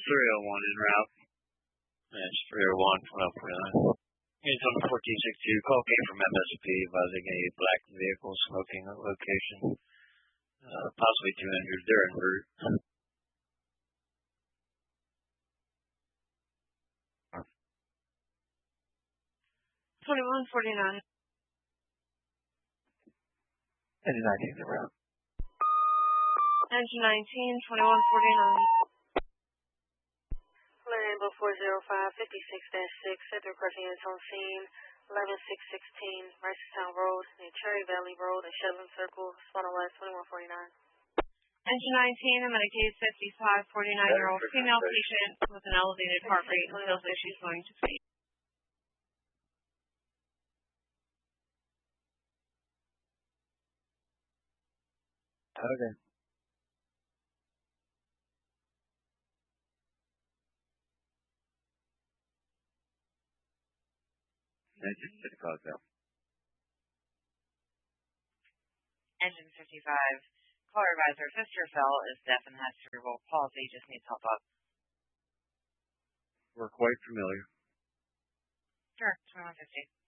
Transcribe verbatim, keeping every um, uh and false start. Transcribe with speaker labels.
Speaker 1: three oh one en route. That's three oh one, twelve forty-nine. It's on fourteen sixty-two. Call came from M S P advising a black vehicle smoking location. Uh, possibly two hundred. They're en route.
Speaker 2: twenty-one forty-nine.
Speaker 1: Engine nineteen en route.
Speaker 2: Engine nineteen, twenty-one forty-nine.
Speaker 3: Land four zero five, fifty-six dash six, Cedric Cartagena on scene, eleven six sixteen, Ricerstown Road, near Cherry Valley Road, at Shetland Circle, Spotlight twenty-one forty-nine.
Speaker 2: Engine nineteen, I'm at a case fifty-five, forty-nine-year-old female patient with an elevated heart rate and feels like she's going to faint.
Speaker 1: Okay. Engine fifty-five.
Speaker 4: Engine fifty-five. Caller advisor, sister fell, is deaf and has cerebral palsy, just needs help up.
Speaker 1: We're quite familiar.
Speaker 4: Sure, twenty-one fifty.